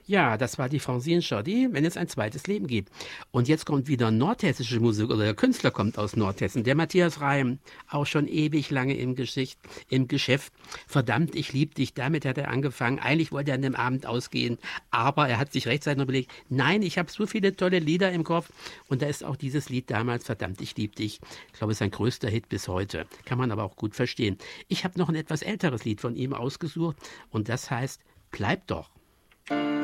Ja, das war die Francine Shorty, wenn es ein zweites Leben gibt. Und jetzt kommt wieder nordhessische Musik, oder der Künstler kommt aus Nordhessen, der Matthias Reim, auch schon ewig lange im Geschäft. Verdammt, ich lieb dich, damit hat er angefangen. Eigentlich wollte er an dem Abend ausgehen, aber er hat sich rechtzeitig noch überlegt, nein, ich habe so viele tolle Lieder im Kopf. Und da ist auch dieses Lied damals, Verdammt, ich lieb dich. Ich glaube, es ist sein größter Hit bis heute. Kann man aber auch gut verstehen. Ich habe noch ein etwas älteres Lied von ihm ausgesucht und das heißt, Bleib doch.